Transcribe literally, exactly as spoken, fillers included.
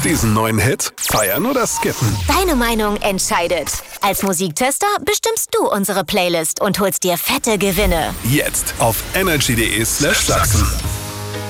Diesen neuen Hit feiern oder skippen? Deine Meinung entscheidet. Als Musiktester bestimmst du unsere Playlist und holst dir fette Gewinne. Jetzt auf energy punkt de slash Sachsen.